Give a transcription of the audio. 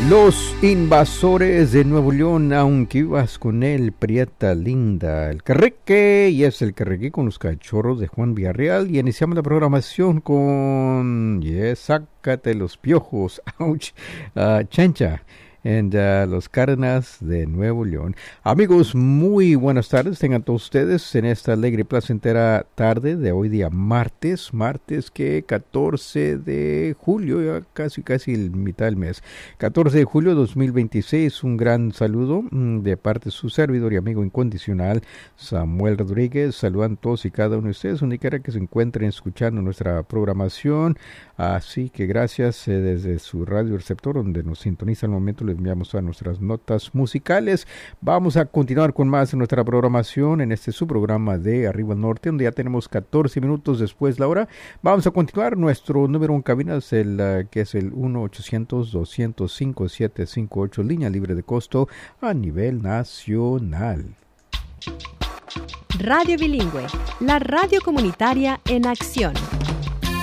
Los Invasores de Nuevo León, aunque ibas con él, prieta linda, el Carreque, y es el Carreque con los Cachorros de Juan Villarreal, y iniciamos la programación con, sácate los piojos, ouch, Chencha, and los Cárdenas de Nuevo León. Amigos, muy buenas tardes, tengan todos ustedes en esta alegre y placentera tarde de hoy día martes que 14 de julio, ya casi mitad del mes, 14 de julio de 2026, un gran saludo de parte de su servidor y amigo incondicional, Samuel Rodríguez, saludan todos y cada uno de ustedes, donde quiera que se encuentren escuchando nuestra programación, así que gracias desde su radio receptor, donde nos sintoniza al momento, les enviamos a nuestras notas musicales. Vamos a continuar con más de nuestra programación en este su programa de Arriba al Norte, donde ya tenemos 14 minutos después la hora. Vamos a continuar. Nuestro número en cabina es que es el 1-800-205-5758, línea libre de costo a nivel nacional. Radio Bilingüe, la radio comunitaria en acción.